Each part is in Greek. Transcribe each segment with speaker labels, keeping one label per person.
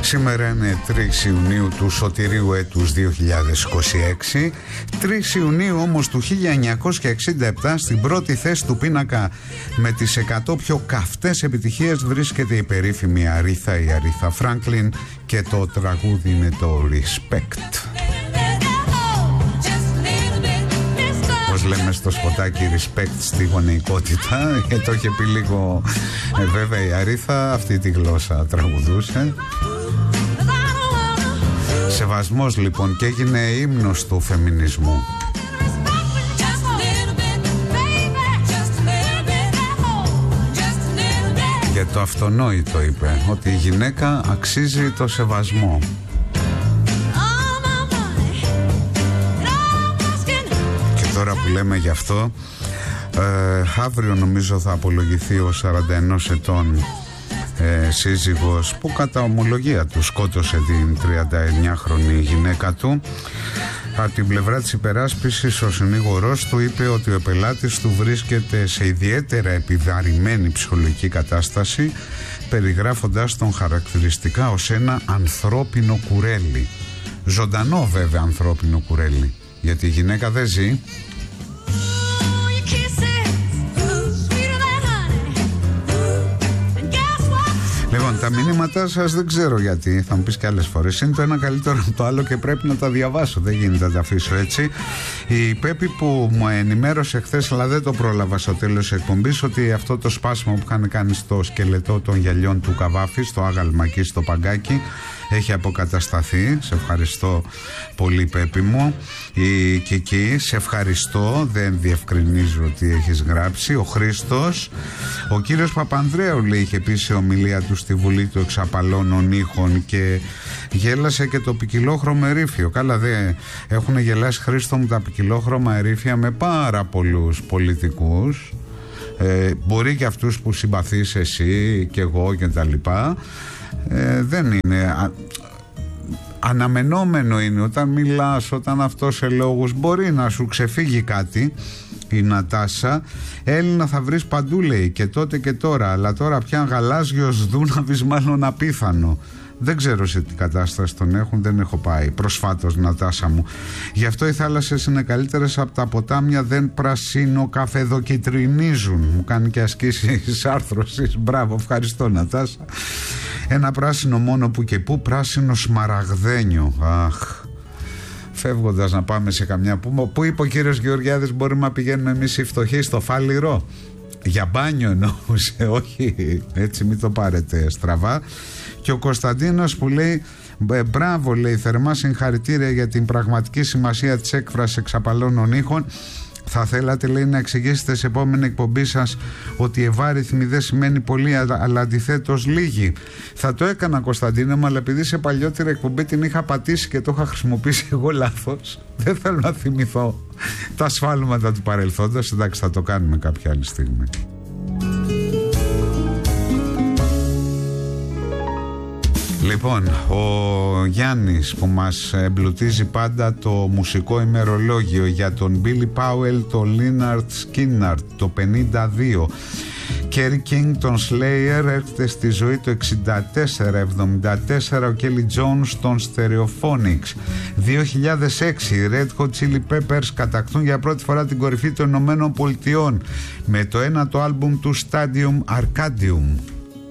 Speaker 1: Σήμερα είναι 3 Ιουνίου του σωτηρίου έτους 2026. 3 Ιουνίου όμως του 1967, στην πρώτη θέση του πίνακα με τις 100 πιο καυτές επιτυχίες βρίσκεται η περίφημη η Αρίθα Φράνκλιν, και το τραγούδι είναι το Respect. Όπως λέμε στο σποτάκι, respect στη γονεϊκότητα, και το είχε πει λίγο βέβαια η Αρίθα, αυτή τη γλώσσα τραγουδούσε. Σεβασμός λοιπόν, και έγινε ύμνος του φεμινισμού. Για το αυτονόητο είπε, ότι η γυναίκα αξίζει το σεβασμό. Και τώρα που λέμε γι' αυτό, αύριο νομίζω θα απολογηθεί ο 41 ετών σύζυγος που κατά ομολογία του σκότωσε την 39χρονη γυναίκα του. Από την πλευρά της υπεράσπισης, ο συνήγορός του είπε ότι ο πελάτης του βρίσκεται σε ιδιαίτερα επιβαρημένη ψυχολογική κατάσταση, περιγράφοντας τον χαρακτηριστικά ως ένα ανθρώπινο κουρέλι. Ζωντανό βέβαια ανθρώπινο κουρέλι, γιατί η γυναίκα δεν ζει. Λοιπόν, τα μηνύματά σας δεν ξέρω γιατί, θα μου πεις και άλλες φορές, είναι το ένα καλύτερο από το άλλο και πρέπει να τα διαβάσω, δεν γίνεται να τα αφήσω έτσι. Η Πέπη που μου ενημέρωσε χθες, αλλά δεν το πρόλαβα στο τέλος της εκπομπής, ότι αυτό το σπάσιμο που είχαν κάνει στο σκελετό των γυαλιών του Καβάφη, στο άγαλμα εκεί στο Παγκάκι, έχει αποκατασταθεί. Σε ευχαριστώ πολύ, Πέπη μου. Η Κική, σε ευχαριστώ, δεν διευκρινίζω τι έχεις γράψει. Ο Χρήστος, ο κύριος Παπανδρέου, λέει, είχε πει σε ομιλία του στη Βουλή του Εξαπαλώνων Ήχων και γέλασε και το ποικιλόχρωμο ερήφιο. Καλά, δεν έχουν γελάσει, Χρήστο μου, τα ποικιλόχρωμα ερήφια με πάρα πολλούς πολιτικούς. Μπορεί και αυτούς που συμπαθείς εσύ και εγώ και τα λοιπά. Δεν είναι αναμενόμενο, είναι όταν μιλάς, όταν αυτό σε λόγους μπορεί να σου ξεφύγει κάτι. Η Νατάσα, Έλληνα θα βρεις παντού, λέει, και τότε και τώρα, αλλά τώρα πια γαλάζιος δούναβης, μάλλον απίθανο. Δεν ξέρω σε τι κατάσταση τον έχουν, δεν έχω πάει προσφάτως, Νατάσα μου. Γι' αυτό οι θάλασσες είναι καλύτερες από τα ποτάμια, δεν πρασινοκαφεδοκυτρινίζουν. Μου κάνει και ασκήσεις άρθρωσης. Μπράβο, ευχαριστώ, Νατάσα. Ένα πράσινο μόνο που και που, πράσινο σμαραγδένιο. Αχ. Φεύγοντας να πάμε σε καμιά που είπε ο κύριος Γεωργιάδης, μπορούμε να πηγαίνουμε εμείς οι φτωχοί στο Φάληρο για μπάνιο, εννοούσε, όχι έτσι, μην το πάρετε στραβά. Και ο Κωνσταντίνος που λέει, μπράβο, λέει, θερμά συγχαρητήρια για την πραγματική σημασία της έκφρασης Εξαπαλώνων Ήχων. Θα θέλατε, λέει, να εξηγήσετε σε επόμενη εκπομπή σας ότι ευάριθμη δεν σημαίνει πολύ, αλλά αντιθέτως λίγη. Θα το έκανα, Κωνσταντίνο μου, αλλά επειδή σε παλιότερη εκπομπή την είχα πατήσει και το είχα χρησιμοποιήσει εγώ λάθος, δεν θέλω να θυμηθώ τα σφάλματα του παρελθόντος. Εντάξει, θα το κάνουμε κάποια άλλη στιγμή. Λοιπόν, ο Γιάννης που μας εμπλουτίζει πάντα το μουσικό ημερολόγιο για τον Billy Powell, τον Lynyrd Skynyrd το 52. Kerry King, τον Slayer, έρχεται στη ζωή το 64-74. Ο Kelly Jones, τον Stereophonics. 2006 οι Red Hot Chili Peppers κατακτούν για πρώτη φορά την κορυφή των Ηνωμένων Πολιτειών με το ένατο άλμπουμ του Stadium Arcadium.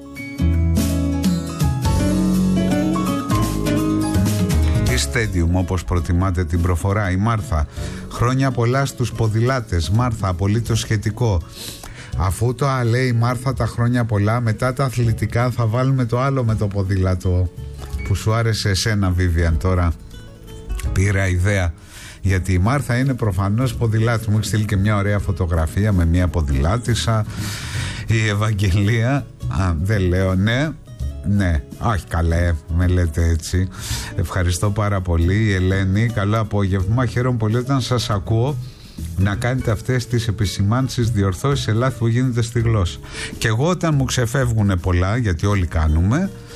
Speaker 1: Stadium, όπως προτιμάτε την προφορά. Η Μάρθα, χρόνια πολλά στους ποδηλάτες. Μάρθα, απολύτως σχετικό. Αφού το λέει η Μάρθα τα χρόνια πολλά, μετά τα αθλητικά θα βάλουμε το άλλο με το ποδήλατο που σου άρεσε εσένα, Βίβιαν. Τώρα πήρα ιδέα, γιατί η Μάρθα είναι προφανώς ποδηλάτη. Μου έχει στείλει και μια ωραία φωτογραφία με μια ποδηλάτισσα. Η Ευαγγελία, δεν λέω, ναι, όχι καλέ, με λέτε έτσι. Ευχαριστώ πάρα πολύ. Η Ελένη, καλό απόγευμα. Χαίρομαι πολύ όταν σας ακούω να κάνετε αυτές τις επισημάνσεις, διορθώσεις σε λάθη που γίνεται στη γλώσσα. Και εγώ όταν μου ξεφεύγουν πολλά, γιατί όλοι κάνουμε,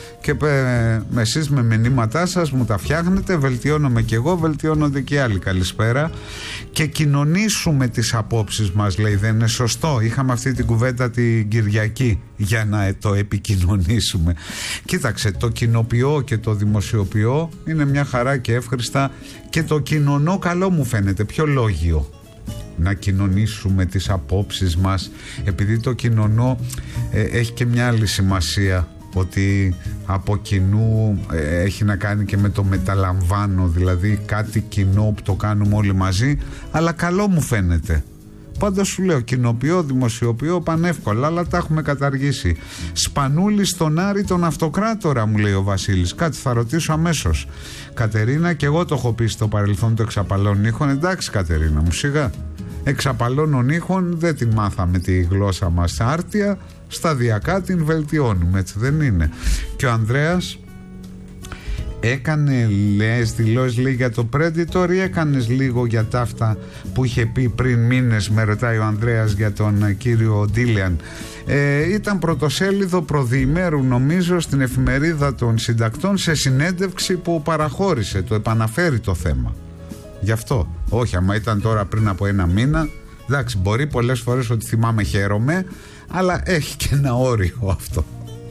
Speaker 1: και εσείς με μηνύματά σας μου τα φτιάχνετε, βελτιώνομαι και εγώ, βελτιώνονται και οι άλλοι. Καλησπέρα. Και κοινωνήσουμε τις απόψεις μας, λέει, δεν είναι σωστό? Είχαμε αυτή την κουβέντα την Κυριακή για να το επικοινωνήσουμε. Κοίταξε, το κοινοποιώ και το δημοσιοποιώ είναι μια χαρά και εύχριστα, και το κοινωνώ καλό μου φαίνεται πιο λόγιο. Να κοινωνήσουμε τις απόψεις μας, επειδή το κοινωνώ έχει και μια άλλη σημασία, ότι από κοινού έχει να κάνει και με το μεταλαμβάνω, δηλαδή κάτι κοινό που το κάνουμε όλοι μαζί, αλλά καλό μου φαίνεται. Πάντως σου λέω, κοινοποιώ, δημοσιοποιώ πανεύκολα, αλλά τα έχουμε καταργήσει. Σπανούλη στον Άρη τον Αυτοκράτορα, μου λέει ο Βασίλης. Κάτι θα ρωτήσω αμέσως. Κατερίνα, και εγώ το έχω πει στο παρελθόν, το εξαπαλών ήχων. Εντάξει Κατερίνα μου, σιγά. Εξαπαλώνων ήχων δεν την μάθαμε τη γλώσσα μας άρτια, σταδιακά την βελτιώνουμε, έτσι δεν είναι? Και ο Ανδρέας έκανε, λες, δηλώσεις, λέει, για το Predator, ή έκανες λίγο για τα αυτά που είχε πει πριν μήνες, με ρωτάει ο Ανδρέας, για τον κύριο Ντίλιαν? Ήταν πρωτοσέλιδο προδιημέρου, νομίζω, στην εφημερίδα των συντακτών, σε συνέντευξη που παραχώρησε, το επαναφέρει το θέμα. Γι' αυτό. Όχι, άμα ήταν τώρα πριν από ένα μήνα, εντάξει, μπορεί πολλές φορές ότι θυμάμαι, χαίρομαι, αλλά έχει και ένα όριο αυτό.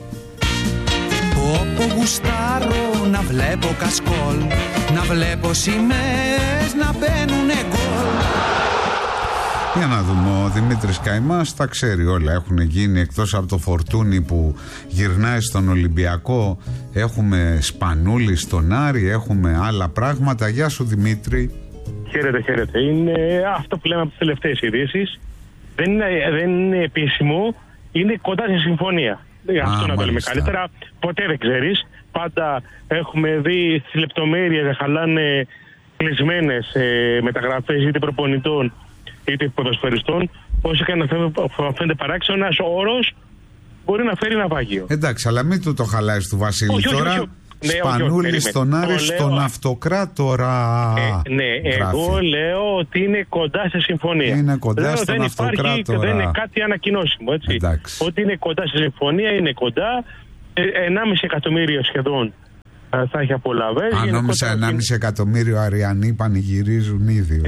Speaker 2: Όπου γουστάρω να βλέπω κασκόλ, να βλέπω σημαίες να μπαίνουνε γκολ.
Speaker 1: Για να δούμε, ο Δημήτρης Καϊμάς τα ξέρει όλα, έχουν γίνει, εκτός από το Φορτούνι που γυρνάει στον Ολυμπιακό, έχουμε Σπανούλη στον Άρη, έχουμε άλλα πράγματα. Γεια σου Δημήτρη.
Speaker 3: Χαίρετε. Είναι αυτό που λέμε από τις τελευταίες ειδήσεις. Δεν είναι επίσημο, είναι κοντά σε συμφωνία. Αυτό να το λέμε καλύτερα. Ποτέ δεν ξέρεις. Πάντα έχουμε δει τις λεπτομέρειες να χαλάνε κλεισμένες μεταγραφές είτε προπονητών είτε ποδοσφαιριστών. Όσο και να φαίνεται παράξενο, ένας όρος μπορεί να φέρει ναυάγιο. Εντάξει,
Speaker 1: αλλά μην του το χαλάεις του Βασίλη τώρα. Όχι. Σπανούλη στον Άρη, στον Αυτοκράτορα.
Speaker 3: Εγώ λέω ότι είναι κοντά σε συμφωνία.
Speaker 1: Είναι κοντά στον Αυτοκράτορα.
Speaker 3: Δεν είναι κάτι ανακοινώσιμο, έτσι. Ότι είναι κοντά σε συμφωνία, είναι κοντά. 1,5 εκατομμύριο σχεδόν θα έχει απολαβές.
Speaker 1: Αν νόμιζα 1,5 εκατομμύριο Αριανοί πανηγυρίζουν ήδη.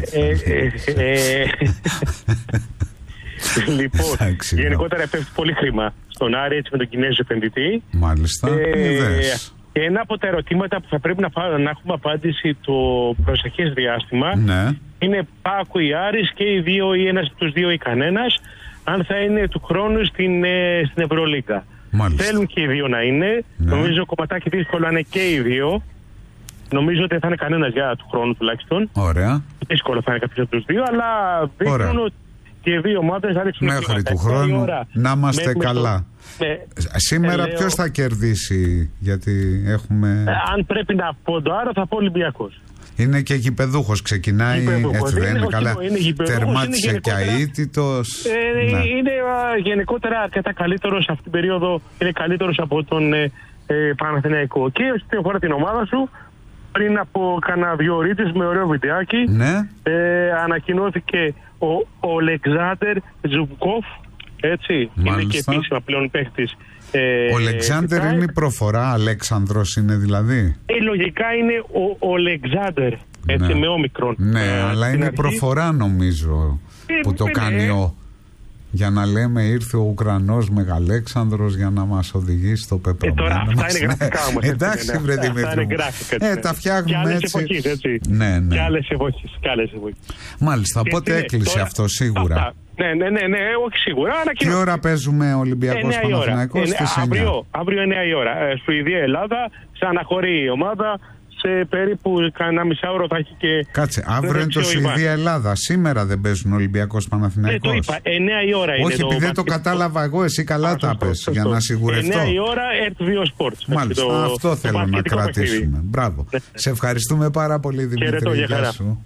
Speaker 3: Λοιπόν, γενικότερα πέφτει πολύ χρήμα στον Άρη, έτσι, με τον Κινέζο επενδυτή.
Speaker 1: Μάλιστα.
Speaker 3: Και ένα από τα ερωτήματα που θα πρέπει να έχουμε απάντηση το προσεχές διάστημα, είναι Πάκου ή Άρης, και οι δύο, ή ένας από τους δύο ή κανένας, αν θα είναι του χρόνου στην Ευρωλίγκα. Θέλουν και οι δύο να είναι. Νομίζω κομματάκι δύσκολο είναι και οι δύο. Νομίζω ότι θα είναι κανένας για του χρόνου τουλάχιστον.
Speaker 1: Ωραία.
Speaker 3: Δύσκολο θα είναι κάποιος από τους δύο, αλλά δείχνουν ότι και οι δύο ομάδες θα ρίξουν
Speaker 1: μέχρι του χρόνου να είμαστε καλά. Σήμερα ποιος θα κερδίσει, γιατί έχουμε...
Speaker 3: αν πρέπει να πω το, άρα θα πω Ολυμπιακός.
Speaker 1: Είναι και γηπεδούχος, ξεκινάει, έτσι δεν είναι? Καλά, τερμάτισε και αίτητος.
Speaker 3: Είναι γενικότερα αρκετά καλύτερος αυτή την περίοδο, είναι καλύτερος από τον Παναθηναϊκό. Και όσοι αφορά την ομάδα σου, πριν από κανένα 2 ώρες με ωραίο βιντεάκι, ανακοινώθηκε ο Ολεξάντερ Ζουμπκόφ, έτσι, είναι και επίσημα πλέον παίχτης.
Speaker 1: Ο Αλεξάνδερ είναι η προφορά, Αλέξανδρος είναι δηλαδή.
Speaker 3: Λογικά είναι ο Ολεξάνδερ, έτσι, με όμικρον.
Speaker 1: Ναι, αλλά είναι η προφορά νομίζω που το κάνει ο. Για να λέμε ήρθε ο Ουκρανός Μεγαλέξανδρος για να μας οδηγήσει στο πεπρωμένο.
Speaker 3: Τώρα αυτά είναι γραφικά όμως.
Speaker 1: Εντάξει βρε Δημήτρη. Τα φτιάχνουμε έτσι.
Speaker 3: Ναι. Και άλλες εποχές.
Speaker 1: Μάλιστα, οπότε έκλεισε αυτό σίγουρα.
Speaker 3: Ναι, όχι σίγουρα.
Speaker 1: Τι ώρα παίζουμε Ολυμπιακός Παναθηναϊκός?
Speaker 3: Αύριο 9 η ώρα. Σουηδία, Ελλάδα, σε αναχωρεί η ομάδα. Σε περίπου κανένα μισάωρο θα έχει και...
Speaker 1: Κάτσε, αύριο είναι το Σουηδία-Ελλάδα. Σήμερα δεν παίζουν Ολυμπιακός Παναθηναϊκός.
Speaker 3: Το είπα, 9 η ώρα είναι.
Speaker 1: Όχι, επειδή δεν το κατάλαβα εγώ, εσύ καλά τα πες, για να σιγουρευτώ.
Speaker 3: 9 η ώρα, RTVO Sports.
Speaker 1: Μάλιστα, αυτό θέλω να κρατήσουμε. Μπράβο. Σε ευχαριστούμε πάρα πολύ, Δημήτρη. Γεια σου.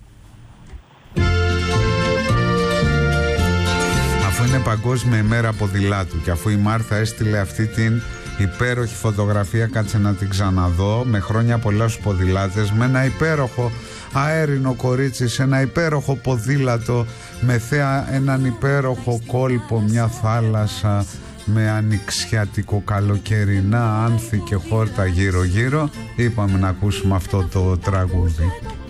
Speaker 1: Αφού είναι Παγκόσμια ημέρα ποδηλάτου και αφού η Μάρθα έστειλε αυτή την υπέροχη φωτογραφία, κάτσε να την ξαναδώ, με χρόνια πολλά στους ποδηλάτες, με ένα υπέροχο αέρινο κορίτσι σε ένα υπέροχο ποδήλατο, με θέα έναν υπέροχο κόλπο, μια θάλασσα, με ανοιξιάτικο καλοκαιρινά άνθη και χόρτα γύρω γύρω. Είπαμε να ακούσουμε αυτό το τραγούδι.